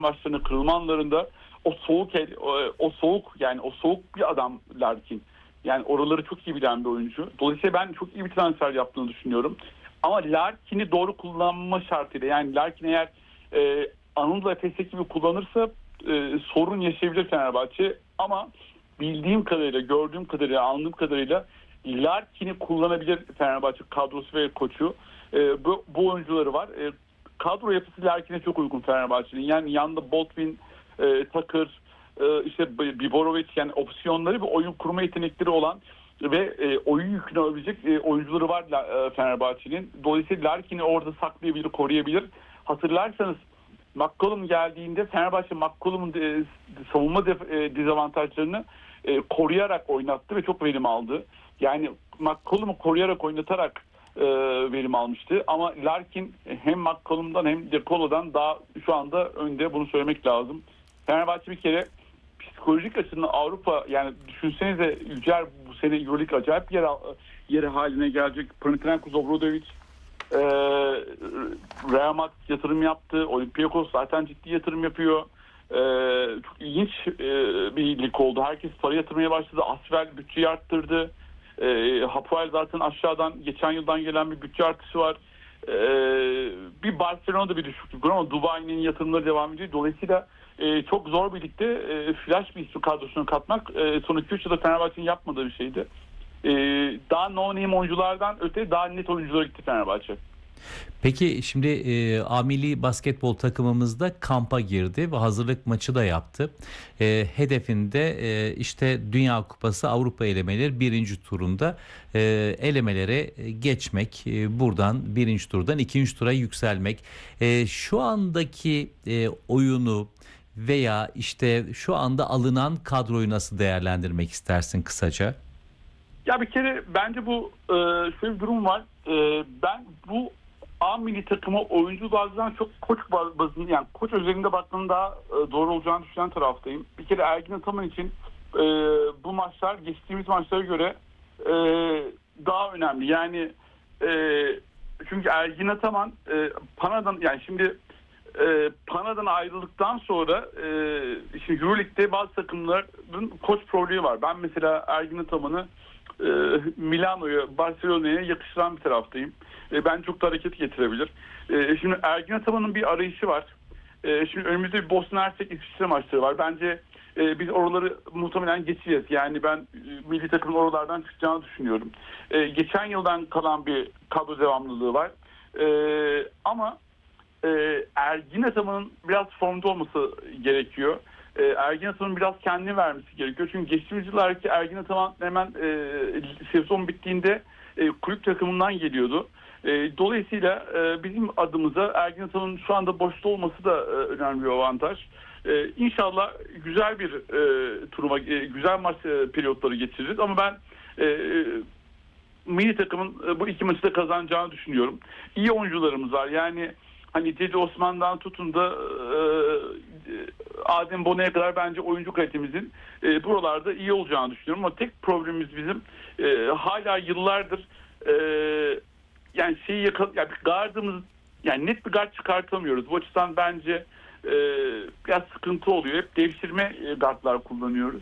maçlarında, kırılma anlarında o soğuk yani o soğuk bir adam Larkin. Yani oraları çok iyi bilen bir oyuncu. Dolayısıyla ben çok iyi bir transfer yaptığını düşünüyorum. Ama Larkin'i doğru kullanma şartıyla, yani Larkin eğer Anadolu Efes'teki gibi kullanırsa sorun yaşayabilir Fenerbahçe. Ama bildiğim kadarıyla, gördüğüm kadarıyla, anladığım kadarıyla Larkin'i kullanabilir Fenerbahçe kadrosu ve koçu. Bu oyuncuları var. Kadro yapısı Larkin'e çok uygun Fenerbahçe'nin. Yani yanında Baldwin, Tucker, işte Biborovic, yani opsiyonları ve oyun kurma yetenekleri olan ve oyun yükünü alabilecek oyuncuları var Fenerbahçe'nin. Dolayısıyla Larkin'i orada saklayabilir, koruyabilir. Hatırlarsanız McCollum geldiğinde Fenerbahçe McCollum'un savunma dezavantajlarını koruyarak oynattı ve çok verim aldı. Yani McCollum'u koruyarak oynatarak verim almıştı. Ama Larkin hem McCollum'dan hem De Colo'dan daha şu anda önde, bunu söylemek lazım. Fenerbahçe bir kere psikolojik açıdan Avrupa, yani düşünsenize Yücel bu sene EuroLeague acayip yeri haline gelecek. Panathinaikos, Obradovic, Real Madrid yatırım yaptı. Olympiakos zaten ciddi yatırım yapıyor. Çok ilginç bir lig oldu. Herkes para yatırmaya başladı. Asvel bütçeyi arttırdı. Hapoel zaten aşağıdan geçen yıldan gelen bir bütçe artışı var. Bir Barcelona'da bir düşüklük var ama Dubai'nin yatırımları devam ediyor. Dolayısıyla çok zor bir ligde flash bir isim kadrosuna katmak son 2-3 yılda Fenerbahçe'nin yapmadığı bir şeydi. Daha no-name oyunculardan öte daha net oyunculara gitti Fenerbahçe. Peki şimdi A milli basketbol takımımızda kampa girdi ve hazırlık maçı da yaptı. Hedefinde işte Dünya Kupası Avrupa elemeleri birinci turunda elemelere geçmek. Buradan birinci turdan ikinci tura yükselmek. Şu andaki oyunu veya işte şu anda alınan kadroyu nasıl değerlendirmek istersin kısaca? Ya bir kere bence bu şöyle bir durum var. Ben bu A milli takıma oyuncu bazından çok koç bazında, yani koç özelinde baktığımda daha doğru olacağını düşünen taraftayım. Bir kere Ergin Ataman için bu maçlar geçtiğimiz maçlara göre daha önemli. Yani çünkü Ergin Ataman Pana'dan, yani şimdi Pana'dan ayrıldıktan sonra şimdi EuroLeague'de bazı takımların koç problemi var. Ben mesela Ergin Ataman'ı Milano'ya, Barcelona'ya yakıştıran bir taraftayım. Ben çok da hareket getirebilir. Şimdi Ergin Ataman'ın bir arayışı var. Şimdi önümüzde bir Bosna Hersek İsviçre maçları var. Bence biz oraları muhtemelen geçeceğiz. Yani ben milli takımın oralardan çıkacağını düşünüyorum. Geçen yıldan kalan bir kadro devamlılığı var. Ama Ergin Ataman'ın biraz formda olması gerekiyor. Ergin Ataman'ın biraz kendini vermesi gerekiyor. Çünkü geçtiğimiz yıllardaki Ergin Ataman hemen sezon bittiğinde kulüp takımından geliyordu. Dolayısıyla bizim adımıza Ergin Ataman'ın şu anda boşta olması da önemli bir avantaj. İnşallah güzel bir turuma, güzel maç periyotları geçiririz. Ama ben milli takımın bu iki maçı da kazanacağını düşünüyorum. İyi oyuncularımız var. Yani hani Cedi Osman'dan tutun da Adem Bono'ya kadar bence oyuncu kalitemizin buralarda iyi olacağını düşünüyorum. Ama tek problemimiz bizim hala yıllardır yani yani gardımız, yani net bir gard çıkartamıyoruz. Bu açıdan bence biraz sıkıntı oluyor. Hep devşirme gardlar kullanıyoruz.